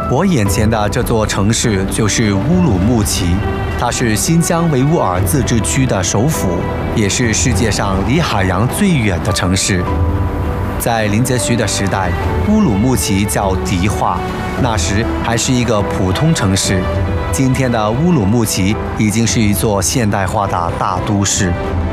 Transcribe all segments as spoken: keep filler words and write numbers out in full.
我眼前的这座城市就是乌鲁木齐，它是新疆维吾尔自治区的首府，也是世界上离海洋最远的城市。在林则徐的时代，乌鲁木齐叫迪化，那时还是一个普通城市。今天的乌鲁木齐已经是一座现代化的大都市。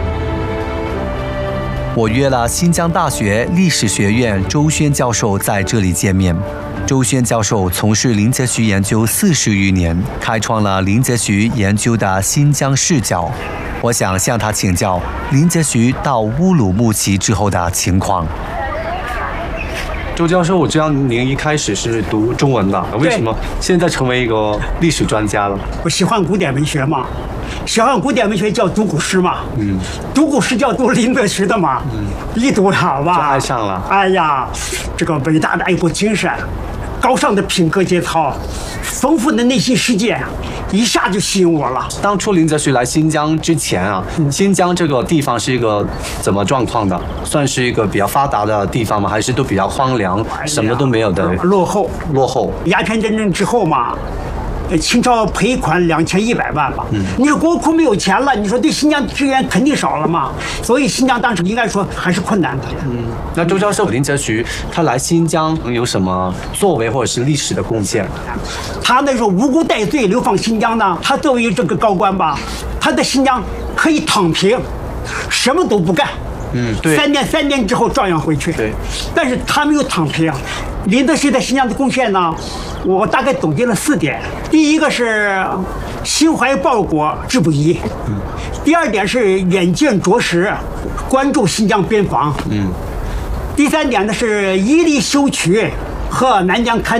我约了新疆大学历史学院周轩教授在这里见面。周轩教授从事林则徐研究四十余年，开创了林则徐研究的新疆视角。我想向他请教林则徐到乌鲁木齐之后的情况。 周教授，我知道您一开始是读中文的，为什么现在成为一个历史专家了？ 我喜欢古典文学嘛，喜欢古典文学叫读古诗嘛，嗯，读古诗叫读林则徐的嘛，嗯，一读他哇， 就爱上了。 哎呀，这个伟大的爱国精神，高尚的品格节操，丰富的内心世界，一下就吸引我了。 当初林则徐来新疆之前啊，嗯、新疆这个地方是一个怎么状况的？算是一个比较发达的地方吗？还是都比较荒凉，哎、什么都没有的？ 落后， 落后。 鸦片战争之后嘛。清朝赔款两千一百万吧，嗯，你说国库没有钱了，你说对新疆支援肯定少了嘛，所以新疆当时应该说还是困难的。 嗯，那周教授，林则徐他来新疆有什么作为或者是历史的贡献？ 他那时候无辜戴罪流放新疆呢，他作为这个高官吧，他在新疆可以躺平，什么都不干。 嗯，对， 三年三年之后照样回去。 对， 但是他没有躺平。林则徐在新疆的贡献呢，我大概总结了四点。第一个是心怀报国，志不移。嗯。第二点是远见卓识，关注新疆边防。嗯。第三点呢是伊犁修渠和南疆开。